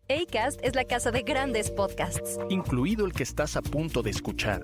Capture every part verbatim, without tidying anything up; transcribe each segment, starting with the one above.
Acast es la casa de grandes podcasts, incluido el que estás a punto de escuchar.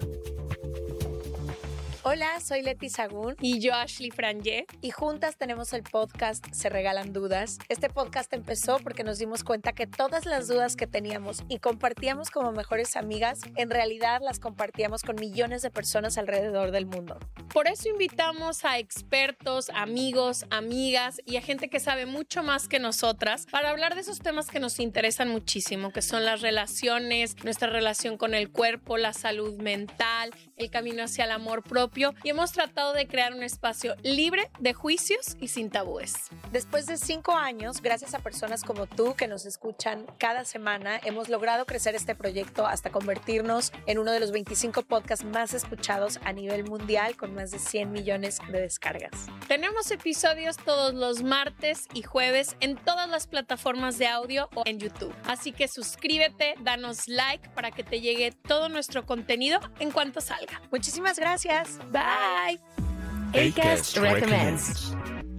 Hola, soy Leti Sagún. Y yo, Ashley Frangé. Y juntas tenemos el podcast Se Regalan Dudas. Este podcast empezó porque nos dimos cuenta que todas las dudas que teníamos y compartíamos como mejores amigas, en realidad las compartíamos con millones de personas alrededor del mundo. Por eso invitamos a expertos, amigos, amigas y a gente que sabe mucho más que nosotras para hablar de esos temas que nos interesan muchísimo, que son las relaciones, nuestra relación con el cuerpo, la salud mental, el camino hacia el amor propio. Y hemos tratado de crear un espacio libre de juicios y sin tabúes. Después de cinco años, gracias a personas como tú que nos escuchan cada semana, hemos logrado crecer este proyecto hasta convertirnos en uno de los veinticinco podcasts más escuchados a nivel mundial, con más de cien millones de descargas. Tenemos episodios todos los martes y jueves en todas las plataformas de audio o en YouTube. Así que suscríbete, danos like para que te llegue todo nuestro contenido en cuanto salga. Muchísimas gracias. Bye. Acast recommends.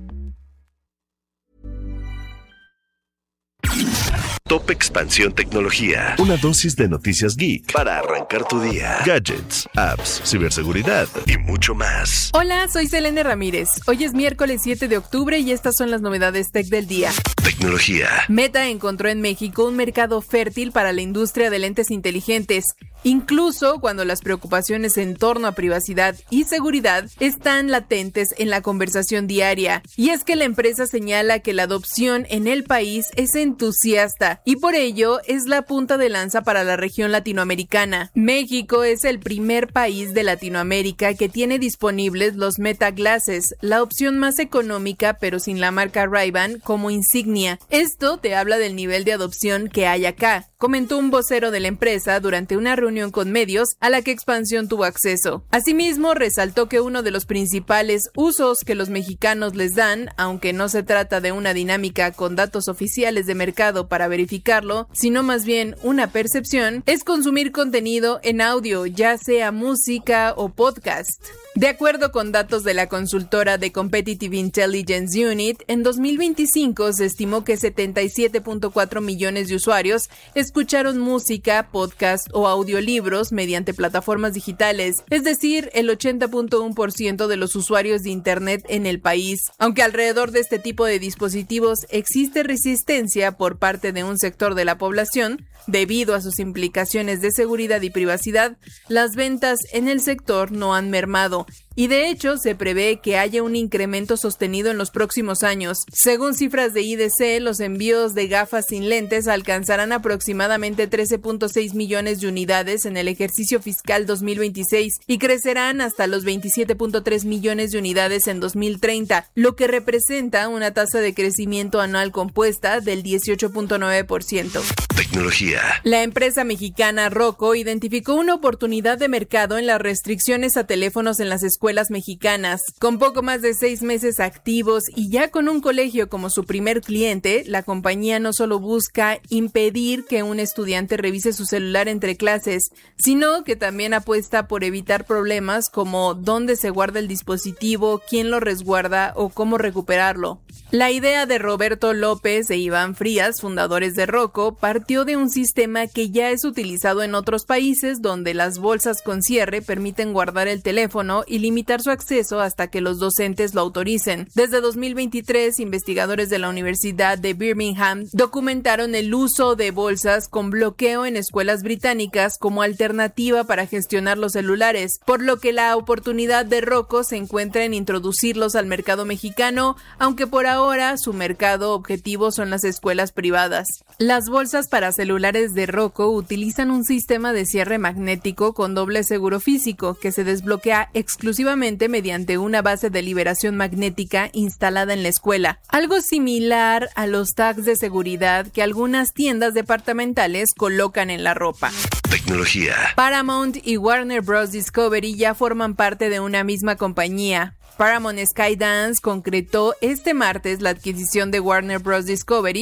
Top Expansión Tecnología. Una dosis de noticias geek para arrancar tu día. Gadgets, apps, ciberseguridad y mucho más. Hola, soy Selene Ramírez. Hoy es miércoles siete de octubre y estas son las novedades tech del día. Tecnología. Meta encontró en México un mercado fértil para la industria de lentes inteligentes, incluso cuando las preocupaciones en torno a privacidad y seguridad están latentes en la conversación diaria. Y es que la empresa señala que la adopción en el país es entusiasta y por ello es la punta de lanza para la región latinoamericana. México es el primer país de Latinoamérica que tiene disponibles los Meta Glasses, la opción más económica pero sin la marca Ray-Ban como insignia. Esto te habla del nivel de adopción que hay acá, comentó un vocero de la empresa durante una reunión con medios a la que Expansión tuvo acceso. Asimismo, resaltó que uno de los principales usos que los mexicanos les dan, aunque no se trata de una dinámica con datos oficiales de mercado para verificarlo, sino más bien una percepción, es consumir contenido en audio, ya sea música o podcast. De acuerdo con datos de la consultora de Competitive Intelligence Unit, en dos mil veinticinco se estimó que setenta y siete punto cuatro millones de usuarios escucharon música, podcast o audiolibros mediante plataformas digitales, es decir, el ochenta punto uno por ciento de los usuarios de Internet en el país. Aunque alrededor de este tipo de dispositivos existe resistencia por parte de un sector de la población, debido a sus implicaciones de seguridad y privacidad, las ventas en el sector no han mermado. Y de hecho, se prevé que haya un incremento sostenido en los próximos años. Según cifras de I D C, los envíos de gafas sin lentes alcanzarán aproximadamente trece punto seis millones de unidades en el ejercicio fiscal dos mil veintiséis y crecerán hasta los veintisiete punto tres millones de unidades en dos mil treinta, lo que representa una tasa de crecimiento anual compuesta del dieciocho punto nueve por ciento. Tecnología. La empresa mexicana Roku identificó una oportunidad de mercado en las restricciones a teléfonos en las escuelas mexicanas. Con poco más de seis meses activos y ya con un colegio como su primer cliente, la compañía no solo busca impedir que un estudiante revise su celular entre clases, sino que también apuesta por evitar problemas como dónde se guarda el dispositivo, quién lo resguarda o cómo recuperarlo. La idea de Roberto López e Iván Frías, fundadores de Roku, partió de un sistema que ya es utilizado en otros países donde las bolsas con cierre permiten guardar el teléfono y limitar su acceso hasta que los docentes lo autoricen. Desde dos mil veintitrés, investigadores de la Universidad de Birmingham documentaron el uso de bolsas con bloqueo en escuelas británicas como alternativa para gestionar los celulares, por lo que la oportunidad de Roku se encuentra en introducirlos al mercado mexicano, aunque por ahora su mercado objetivo son las escuelas privadas. Las bolsas para celulares de Roku utilizan un sistema de cierre magnético con doble seguro físico que se desbloquea exclusivamente mediante una base de liberación magnética instalada en la escuela, algo similar a los tags de seguridad que algunas tiendas departamentales colocan en la ropa. Tecnología. Paramount y Warner Bros. Discovery ya forman parte de una misma compañía. Paramount Skydance concretó este martes la adquisición de Warner Bros. Discovery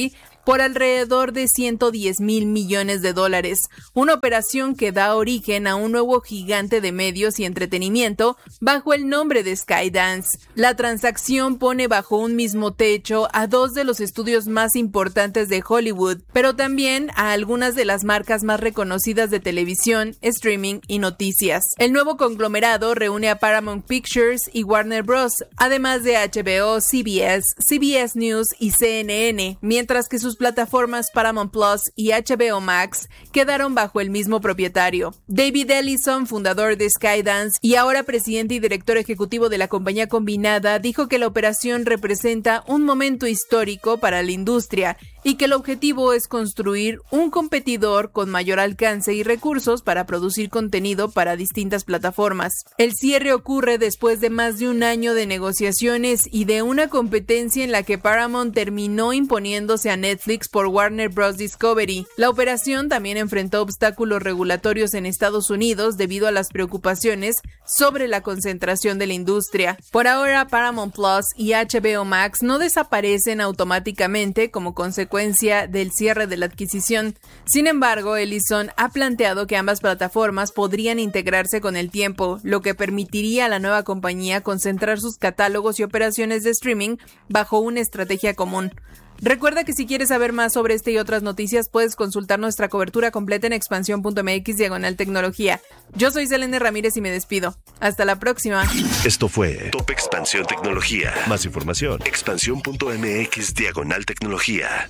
por alrededor de ciento diez mil millones de dólares, una operación que da origen a un nuevo gigante de medios y entretenimiento bajo el nombre de Skydance. La transacción pone bajo un mismo techo a dos de los estudios más importantes de Hollywood, pero también a algunas de las marcas más reconocidas de televisión, streaming y noticias. El nuevo conglomerado reúne a Paramount Pictures y Warner Bros., además de H B O, C B S, C B S News y C N N, mientras que sus plataformas Paramount Plus y H B O Max quedaron bajo el mismo propietario. David Ellison, fundador de Skydance y ahora presidente y director ejecutivo de la compañía combinada, dijo que la operación representa un momento histórico para la industria y que el objetivo es construir un competidor con mayor alcance y recursos para producir contenido para distintas plataformas. El cierre ocurre después de más de un año de negociaciones y de una competencia en la que Paramount terminó imponiéndose a Netflix por Warner Bros. Discovery. La operación también enfrentó obstáculos regulatorios en Estados Unidos debido a las preocupaciones sobre la concentración de la industria. Por ahora, Paramount Plus y H B O Max no desaparecen automáticamente como consecuencia del cierre de la adquisición. Sin embargo, Ellison ha planteado que ambas plataformas podrían integrarse con el tiempo, lo que permitiría a la nueva compañía concentrar sus catálogos y operaciones de streaming bajo una estrategia común. Recuerda que si quieres saber más sobre este y otras noticias, puedes consultar nuestra cobertura completa en expansión punto m x diagonal tecnología. Yo soy Selene Ramírez y me despido. Hasta la próxima. Esto fue Top Expansión Tecnología. Más información, expansión punto m x diagonal tecnología.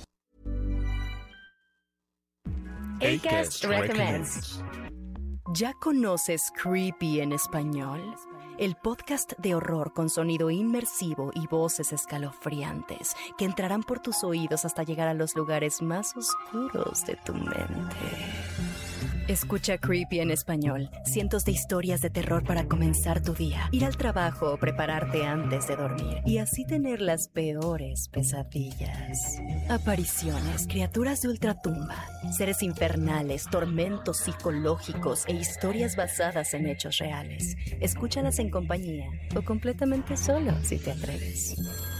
Acast Recommends. ¿Ya conoces Creepy en español? El podcast de horror con sonido inmersivo y voces escalofriantes que entrarán por tus oídos hasta llegar a los lugares más oscuros de tu mente. Escucha Creepy en español. Cientos de historias de terror para comenzar tu día, ir al trabajo o prepararte antes de dormir y así tener las peores pesadillas. Apariciones, criaturas de ultratumba, seres infernales, tormentos psicológicos e historias basadas en hechos reales. Escúchalas en compañía o completamente solo si te atreves.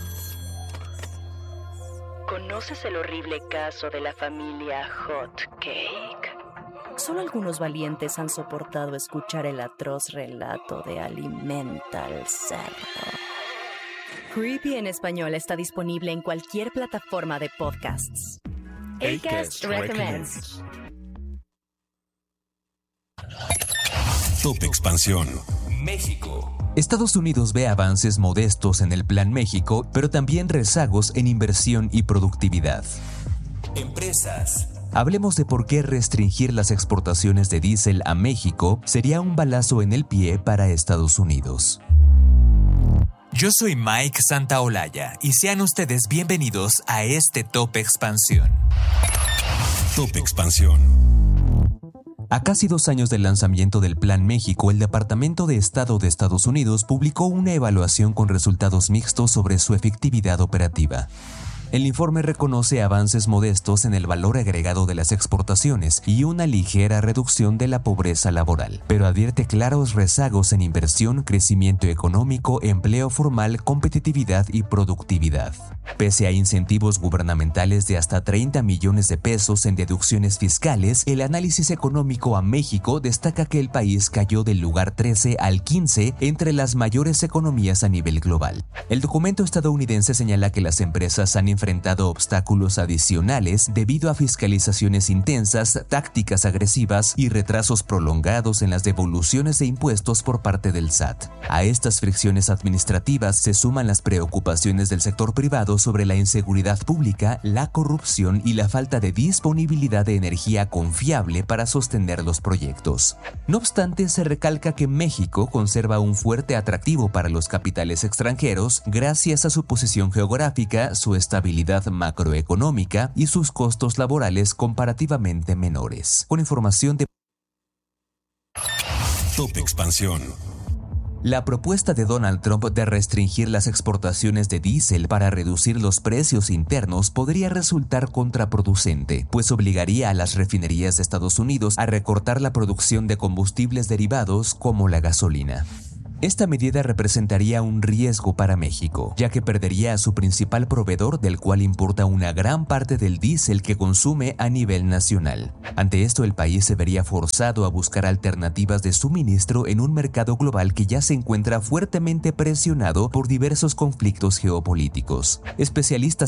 ¿Conoces el horrible caso de la familia Hot Cake? Solo algunos valientes han soportado escuchar el atroz relato de Alimenta al Cerdo. Creepy en español está disponible en cualquier plataforma de podcasts. Acast Recommends. Top Expansión. México. Estados Unidos ve avances modestos en el Plan México, pero también rezagos en inversión y productividad. Empresas. Hablemos de por qué restringir las exportaciones de diésel a México sería un balazo en el pie para Estados Unidos. Yo soy Mike Santaolalla y sean ustedes bienvenidos a este Top Expansión. Top Expansión. A casi dos años del lanzamiento del Plan México, el Departamento de Estado de Estados Unidos publicó una evaluación con resultados mixtos sobre su efectividad operativa. El informe reconoce avances modestos en el valor agregado de las exportaciones y una ligera reducción de la pobreza laboral, pero advierte claros rezagos en inversión, crecimiento económico, empleo formal, competitividad y productividad. Pese a incentivos gubernamentales de hasta treinta millones de pesos en deducciones fiscales, el análisis económico a México destaca que el país cayó del lugar trece al quince entre las mayores economías a nivel global. El documento estadounidense señala que las empresas han enfrentado obstáculos adicionales debido a fiscalizaciones intensas, tácticas agresivas y retrasos prolongados en las devoluciones de impuestos por parte del S A T. A estas fricciones administrativas se suman las preocupaciones del sector privado sobre la inseguridad pública, la corrupción y la falta de disponibilidad de energía confiable para sostener los proyectos. No obstante, se recalca que México conserva un fuerte atractivo para los capitales extranjeros gracias a su posición geográfica, su estabilidad macroeconómica y sus costos laborales comparativamente menores. Con información de Top Expansión. La propuesta de Donald Trump de restringir las exportaciones de diésel para reducir los precios internos podría resultar contraproducente, pues obligaría a las refinerías de Estados Unidos a recortar la producción de combustibles derivados como la gasolina. Esta medida representaría un riesgo para México, ya que perdería a su principal proveedor, del cual importa una gran parte del diésel que consume a nivel nacional. Ante esto, el país se vería forzado a buscar alternativas de suministro en un mercado global que ya se encuentra fuertemente presionado por diversos conflictos geopolíticos. Especialistas